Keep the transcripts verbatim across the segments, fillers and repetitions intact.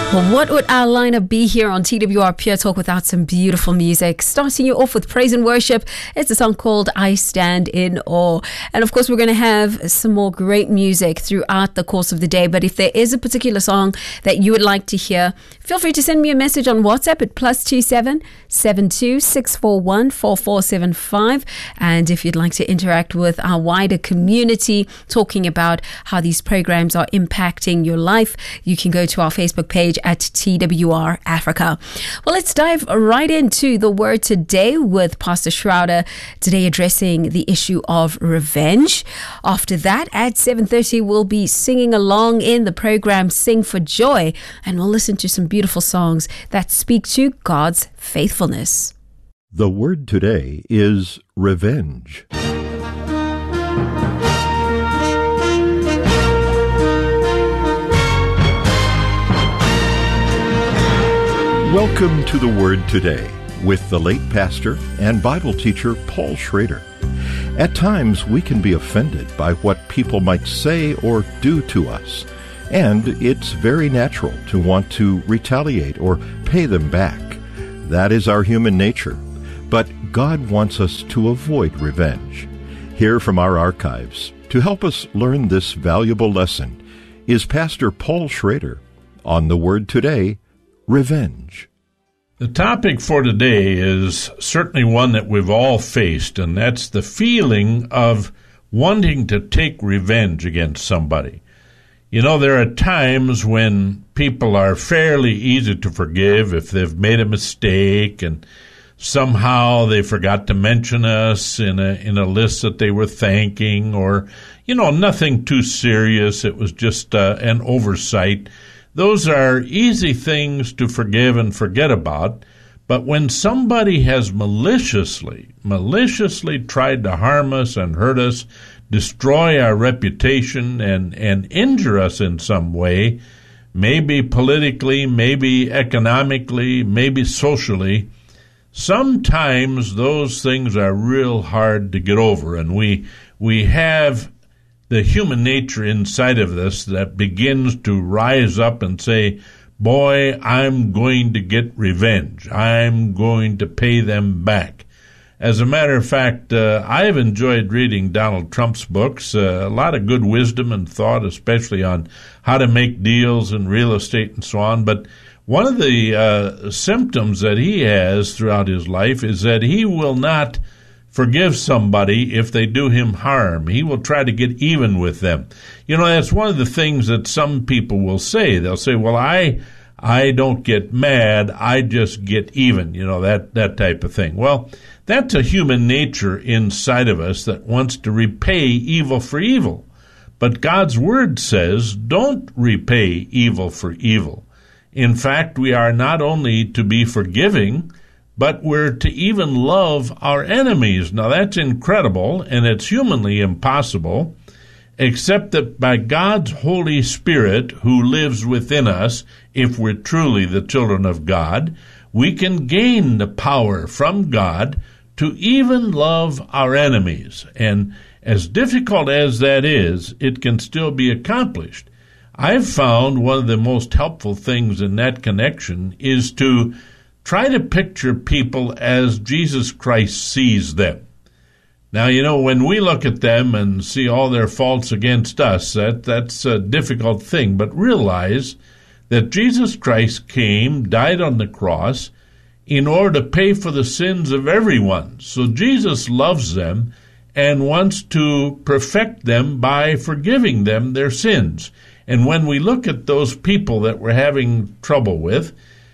Well, what would our lineup be here on T W R Pure Talk without some beautiful music? Starting you off with praise and worship. It's a song called I Stand in Awe. And of course, we're going to have some more great music throughout the course of the day. But if there is a particular song that you would like to hear, feel free to send me a message on WhatsApp at plus two seven seven two six four one four four seven five. And if you'd like to interact with our wider community, talking about how these programs are impacting your life, you can go to our Facebook page at T W R Africa. Well, let's dive right into the word today with Pastor Schrouder, today addressing the issue of revenge. After that, at seven thirty, we'll be singing along in the program Sing for Joy, and we'll listen to some beautiful songs that speak to God's faithfulness. The word today is revenge. Welcome to the Word Today with the late pastor and Bible teacher Paul Schrader. At times we can be offended by what people might say or do to us, and it's very natural to want to retaliate or pay them back. That is our human nature, but God wants us to avoid revenge. Here from our archives, to help us learn this valuable lesson, is Pastor Paul Schrader on the Word Today, Revenge. The topic for today is certainly one that we've all faced, and that's the feeling of wanting to take revenge against somebody. You know, there are times when people are fairly easy to forgive if they've made a mistake and somehow they forgot to mention us in a in a list that they were thanking, or, you know, nothing too serious. It was just uh, an oversight. Those are easy things to forgive and forget about, but when somebody has maliciously, maliciously tried to harm us and hurt us, destroy our reputation and, and injure us in some way, maybe politically, maybe economically, maybe socially, sometimes those things are real hard to get over, and we we have the human nature inside of us that begins to rise up and say, boy, I'm going to get revenge. I'm going to pay them back. As a matter of fact, uh, I've enjoyed reading Donald Trump's books, uh, a lot of good wisdom and thought, especially on how to make deals in real estate and so on. But one of the uh, symptoms that he has throughout his life is that he will not forgive somebody if they do him harm. He will try to get even with them. You know, that's one of the things that some people will say. They'll say, well, I I don't get mad, I just get even, you know, that, that type of thing. Well, that's a human nature inside of us that wants to repay evil for evil. But God's Word says, don't repay evil for evil. In fact, we are not only to be forgiving, but we're to even love our enemies. Now, that's incredible, and it's humanly impossible, except that by God's Holy Spirit, who lives within us, if we're truly the children of God, we can gain the power from God to even love our enemies. And as difficult as that is, it can still be accomplished. I've found one of the most helpful things in that connection is to try to picture people as Jesus Christ sees them. Now, you know, when we look at them and see all their faults against us, that that's a difficult thing. But realize that Jesus Christ came, died on the cross, in order to pay for the sins of everyone. So Jesus loves them and wants to perfect them by forgiving them their sins. And when we look at those people that we're having trouble with,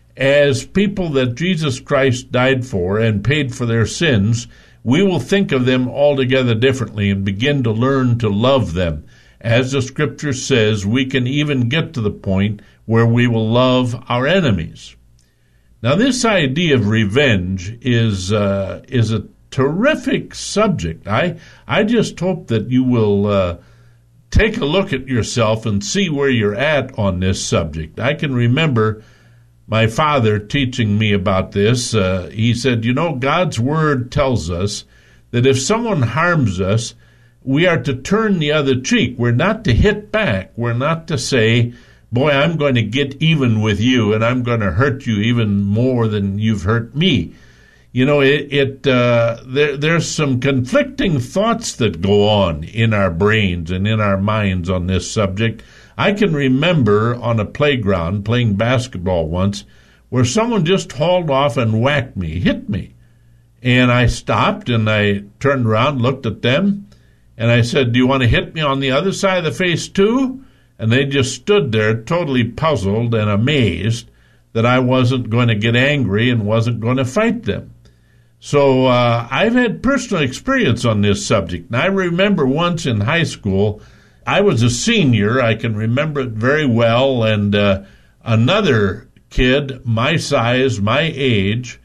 as people that Jesus Christ died for and paid for their sins, we will think of them altogether differently and begin to learn to love them. As the Scripture says, we can even get to the point where we will love our enemies. Now, this idea of revenge is uh, is a terrific subject. I I just hope that you will uh, take a look at yourself and see where you're at on this subject. I can remember my father teaching me about this. Uh, he said, you know, God's Word tells us that if someone harms us, we are to turn the other cheek. We're not to hit back. We're not to say, boy, I'm going to get even with you, and I'm going to hurt you even more than you've hurt me. You know, it, it uh, there, there's some conflicting thoughts that go on in our brains and in our minds on this subject. I can remember on a playground playing basketball once where someone just hauled off and whacked me, hit me. And I stopped and I turned around, looked at them, and I said, do you want to hit me on the other side of the face too? And they just stood there totally puzzled and amazed that I wasn't going to get angry and wasn't going to fight them. So uh, I've had personal experience on this subject. And I remember once in high school, I was a senior. I can remember it very well. And uh, another kid, my size, my age,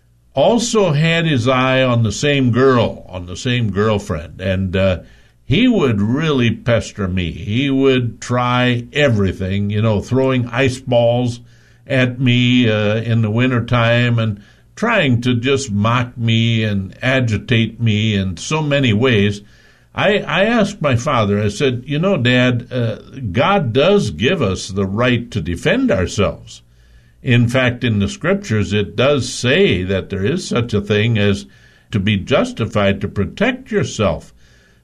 also had his eye on the same girl, on the same girlfriend. And uh, he would really pester me. He would try everything, you know, throwing ice balls at me uh, in the wintertime and trying to just mock me and agitate me in so many ways. I, I asked my father, I said, you know, Dad, uh, God does give us the right to defend ourselves. In fact, in the scriptures, it does say that there is such a thing as to be justified to protect yourself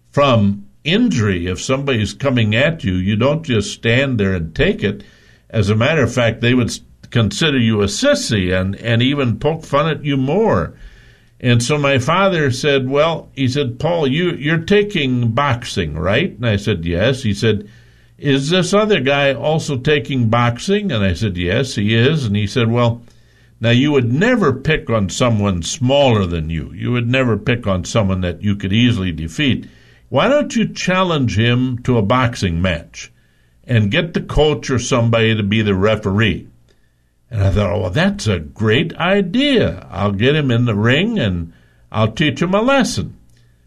from injury. If somebody's coming at you, you don't just stand there and take it. As a matter of fact, they would consider you a sissy and, and even poke fun at you more. And so my father said, well, he said, Paul, you, you're taking boxing, right? And I said, yes. He said, is this other guy also taking boxing? And I said, yes, he is. And he said, well, now you would never pick on someone smaller than you. You would never pick on someone that you could easily defeat. Why don't you challenge him to a boxing match and get the coach or somebody to be the referee? And I thought, oh, well, that's a great idea. I'll get him in the ring and I'll teach him a lesson.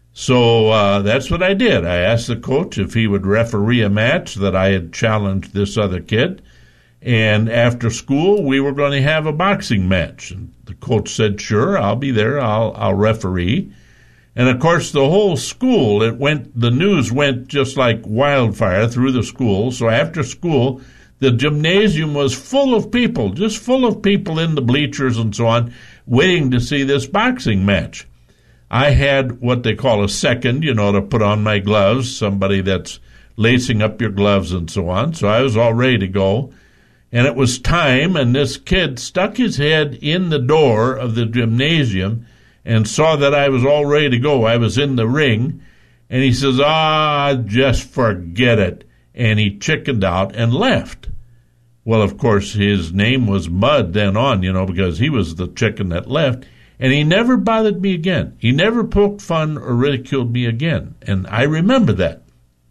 So uh, that's what I did. I asked the coach if he would referee a match that I had challenged this other kid. And after school, we were going to have a boxing match. And the coach said, sure, I'll be there. I'll, I'll referee. And, of course, the whole school, it went. the news went just like wildfire through the school. So after school, the gymnasium was full of people, just full of people in the bleachers and so on, waiting to see this boxing match. I had what they call a second, you know, to put on my gloves, somebody that's lacing up your gloves and so on. So I was all ready to go. And it was time, and this kid stuck his head in the door of the gymnasium and saw that I was all ready to go. I was in the ring. And he says, ah, just forget it. And he chickened out and left. Well, of course, his name was Mud then on, you know, because he was the chicken that left. And he never bothered me again. He never poked fun or ridiculed me again. And I remember that.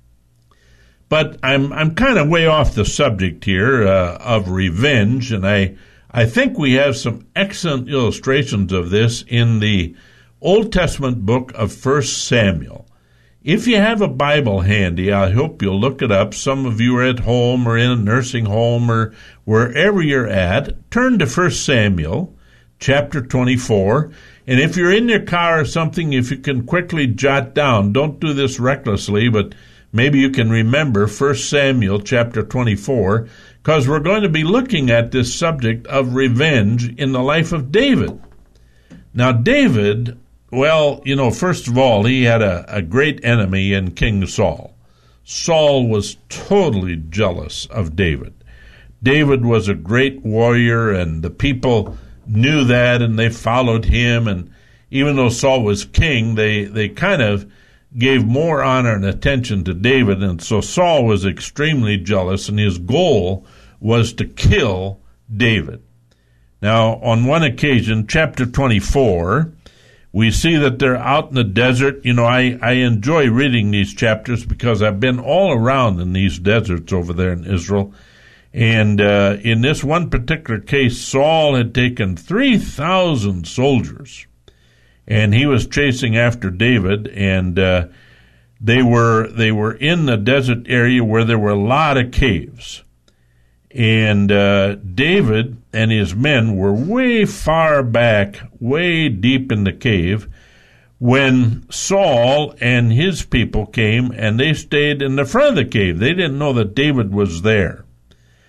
But I'm I'm kind of way off the subject here uh, of revenge, and I I think we have some excellent illustrations of this in the Old Testament book of First Samuel. If you have a Bible handy, I hope you'll look it up. Some of you are at home or in a nursing home or wherever you're at. Turn to First Samuel, chapter twenty-four. And if you're in your car or something, if you can quickly jot down, don't do this recklessly, but maybe you can remember First Samuel, chapter twenty-four, because we're going to be looking at this subject of revenge in the life of David. Now, David, well, you know, first of all, he had a, a great enemy in King Saul. Saul was totally jealous of David. David was a great warrior, and the people knew that, and they followed him. And even though Saul was king, they, they kind of gave more honor and attention to David. And so Saul was extremely jealous, and his goal was to kill David. Now, on one occasion, chapter twenty-four, we see that they're out in the desert. You know, I, I enjoy reading these chapters because I've been all around in these deserts over there in Israel. And uh, in this one particular case, Saul had taken three thousand soldiers, and he was chasing after David, and uh, they were they were in the desert area where there were a lot of caves. And uh, David and his men were way far back, way deep in the cave, when Saul and his people came, and they stayed in the front of the cave. They didn't know that David was there.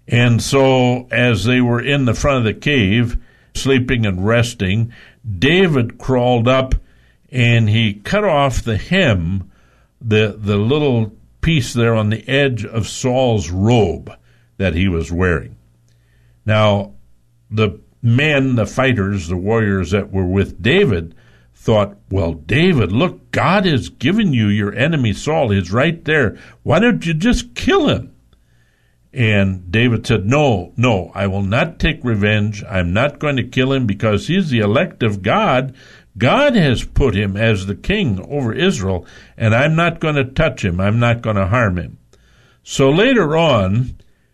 And so as they were in the front of the cave, sleeping and resting, David crawled up and he cut off the hem, the, the little piece there on the edge of Saul's robe that he was wearing. Now, the men, the fighters, the warriors that were with David thought, well, David, look, God has given you your enemy Saul. He's right there. Why don't you just kill him? And David said, no, no, I will not take revenge. I'm not going to kill him because he's the elect of God. God has put him as the king over Israel, and I'm not going to touch him. I'm not going to harm him. So later on,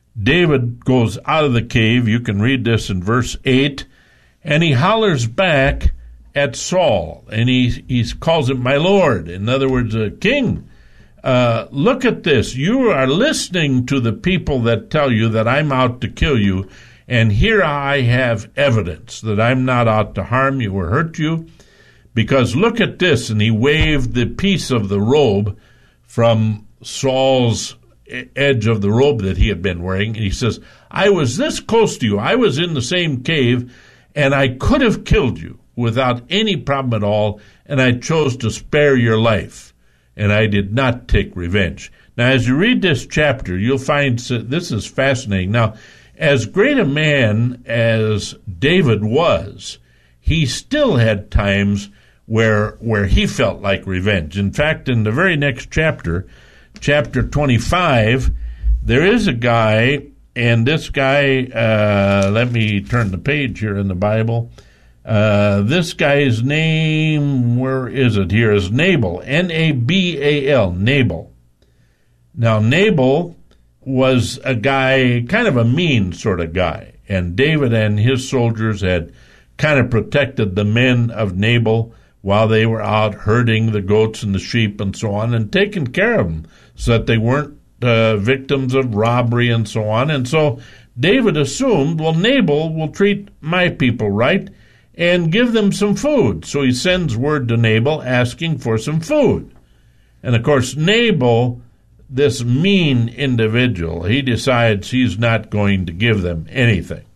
David goes out of the cave. You can read this in verse eight, and he hollers back at Saul, and he, he calls him my lord. In other words, a king. Uh, look at this. You are listening to the people that tell you that I'm out to kill you, and here I have evidence that I'm not out to harm you or hurt you, because look at this. And he waved the piece of the robe from Saul's edge of the robe that he had been wearing, and he says, I was this close to you. I was in the same cave, and I could have killed you without any problem at all, and I chose to spare your life. And I did not take revenge. Now, as you read this chapter, you'll find this is fascinating. Now, as great a man as David was, he still had times where where he felt like revenge. In fact, in the very next chapter, chapter twenty-five, there is a guy, and this guy, uh, let me turn the page here in the Bible. Uh, this guy's name, where is it here, is Nabal, N A B A L, Nabal. Now, Nabal was a guy, kind of a mean sort of guy, and David and his soldiers had kind of protected the men of Nabal while they were out herding the goats and the sheep and so on, and taking care of them so that they weren't uh, victims of robbery and so on. And so David assumed, well, Nabal will treat my people right and give them some food. So he sends word to Nabal asking for some food. And, of course, Nabal, this mean individual, he decides he's not going to give them anything,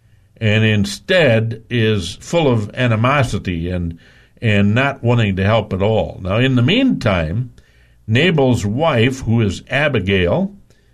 and instead is full of animosity and, and not wanting to help at all. Now, in the meantime, Nabal's wife, who is Abigail,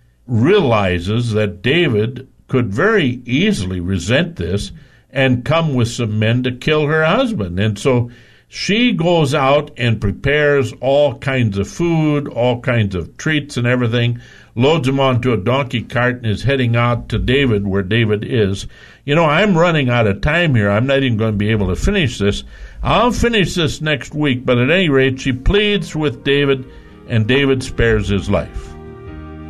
realizes that David could very easily resent this and come with some men to kill her husband. And so she goes out and prepares all kinds of food, all kinds of treats and everything, loads them onto a donkey cart, and is heading out to David, where David is. You know, I'm running out of time here. I'm not even going to be able to finish this. I'll finish this next week, but at any rate, she pleads with David, and David spares his life.